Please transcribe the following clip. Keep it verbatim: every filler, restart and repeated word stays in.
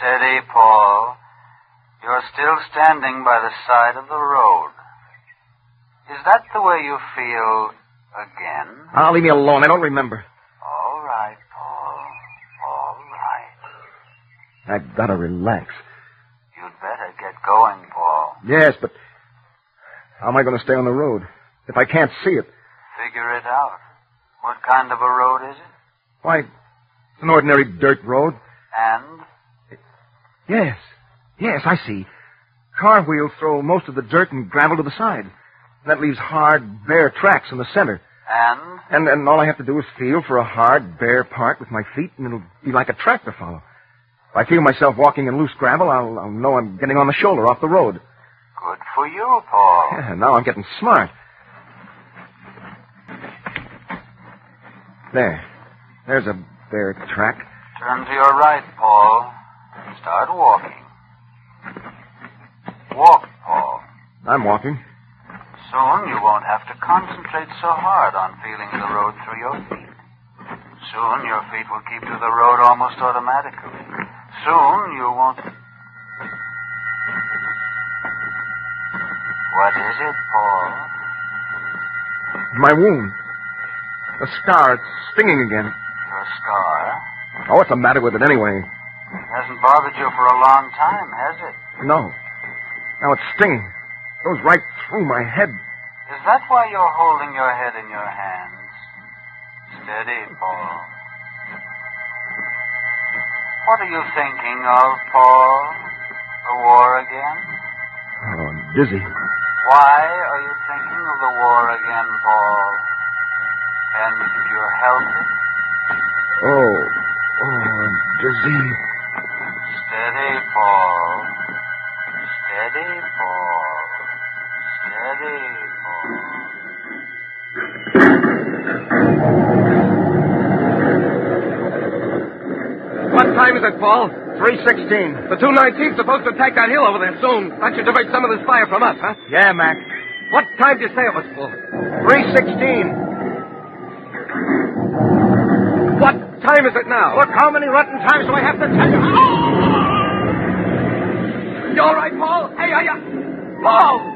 Steady, Paul. You're still standing by the side of the road. Is that the way you feel again? Oh, leave me alone. I don't remember. All right, Paul. All right. I've got to relax. You'd better get going, Paul. Yes, but how am I going to stay on the road if I can't see it? Figure it out. What kind of a road is it? Why, it's an ordinary dirt road. And? Yes. Yes, I see. Car wheels throw most of the dirt and gravel to the side. That leaves hard, bare tracks in the center. And? And and all I have to do is feel for a hard, bare part with my feet, and it'll be like a track to follow. If I feel myself walking in loose gravel, I'll, I'll know I'm getting on the shoulder off the road. Good for you, Paul. Yeah, now I'm getting smart. There. There's a bare track. Turn to your right, Paul. Start walking. Walk, Paul. I'm walking. Soon you won't have to concentrate so hard on feeling the road through your feet. Soon your feet will keep to the road almost automatically. Soon you won't... What is it, Paul? My wound. The scar. It's stinging again. Your scar? Oh, what's the matter with it anyway? It hasn't bothered you for a long time, has it? No. Now it's stinging. It goes right through my head. Is that why you're holding your head in your hands? Steady, Paul. What are you thinking of, Paul? The war again? Oh, I'm dizzy. Why are you thinking of the war again, Paul? Can you help it? Oh. Oh, I'm dizzy. Steady, Paul. Steady, Paul. Steady, Paul. What time is it, Paul? three sixteen. The two nineteen's supposed to attack that hill over there soon. That should divert some of this fire from us, huh? Yeah, Mac. What time did you say it was full? three sixteen. What time is it now? Look, how many rotten times do I have to tell you? You all right, Paul? Hey, are you... Paul!